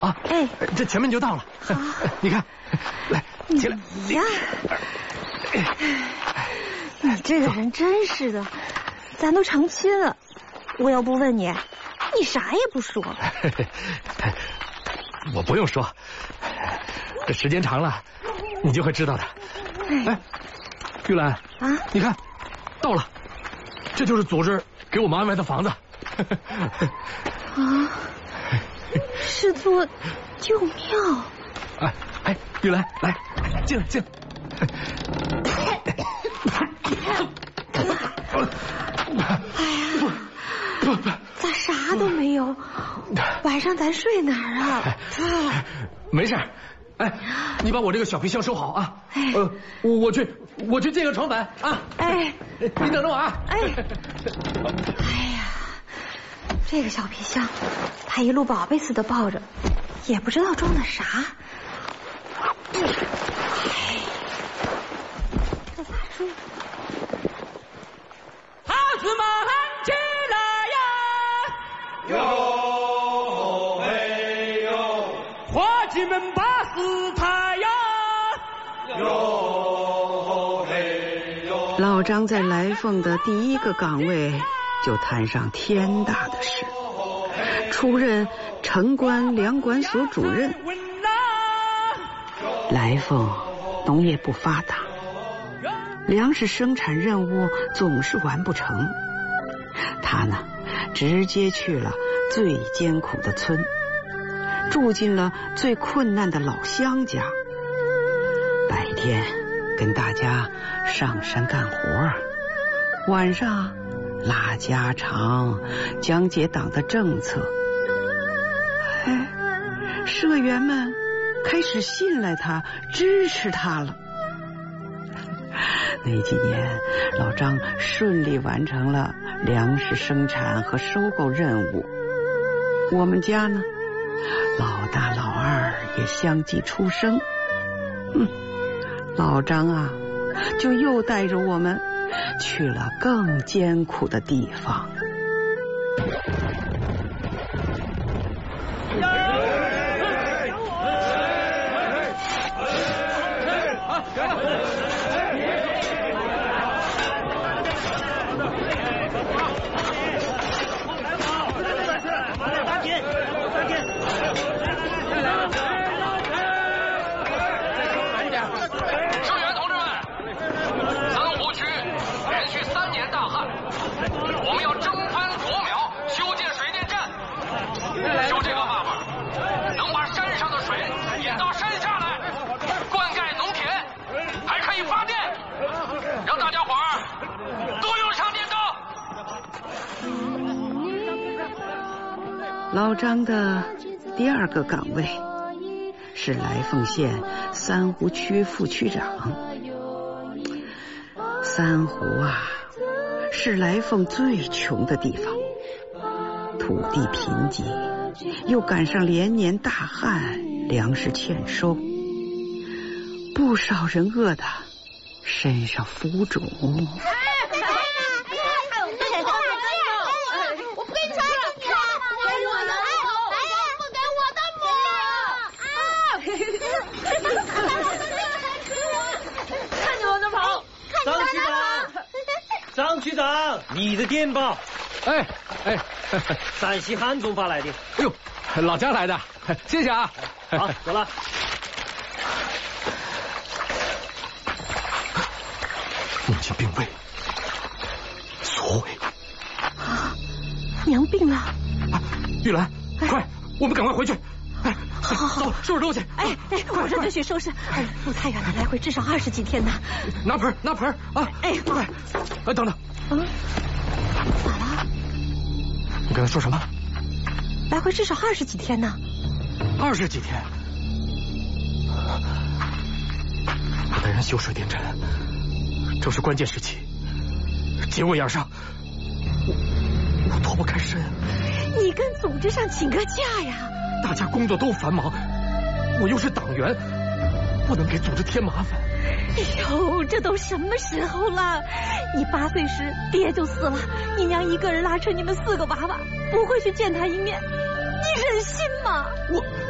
啊！ 哎， 这前面就到了。 好， 你看，来，起来。 你呀，你这个人真是的，咱都成亲了，我要不问你，你啥也不说。 我不用说，这时间长了，你就会知道的。哎，玉兰啊， 你看，到了，这就是组织给我们安排的房子。 啊，是座旧庙。 哎，玉兰，来，进来。 哎呀，咋啥都没有？晚上咱睡哪儿啊？ 没事。哎，你把我这个小皮箱收好啊。我去借个床板啊。 哎， 你等着我啊。 哎呀，这个小皮箱，他一路宝贝似的抱着，也不知道装的啥。这咋睡？ 孩子们起来呀！哟嘿哟，伙计们把事抬呀！哟嘿哟。 老张在来凤的第一个岗位就摊上天大的事，出任城关粮管所主任。来凤农业不发达，粮食生产任务总是完不成，他呢直接去了最艰苦的村，住进了最困难的老乡家，白天跟大家上山干活，晚上拉家常，讲解党的政策。哎，社员们开始信赖他，支持他了。那几年，老张顺利完成了粮食生产和收购任务。我们家呢，老大老二也相继出生。老张啊，就又带着我们去了更艰苦的地方。老张的第二个岗位是来凤县三湖区副区长。三湖啊，是来凤最穷的地方，土地贫瘠，又赶上连年大旱，粮食欠收，不少人饿得身上浮肿。 张局长，你的电报。 哎， 陕西汉中发来的。 哎呦，老家来的，谢谢啊。 好，走了。 母亲病危，所谓啊，娘病了。 玉兰，快，我们赶快回去。 好， 走，收拾东西。 我这就去收拾。路太远了，来回至少20几天呢。 拿盆啊！快！等等。 咋了？ 你刚才说什么？ 来回至少20几天呢。 20几天？我带人修水电站，正是关键时期，节骨眼上，我脱不开身。 你跟组织上请个假呀！ 大家工作都繁忙，我又是党员，不能给组织添麻烦。 哎呦，这都什么时候了？你8岁时爹就死了，你娘一个人拉扯你们4个娃娃，不会去见他一面，你忍心吗？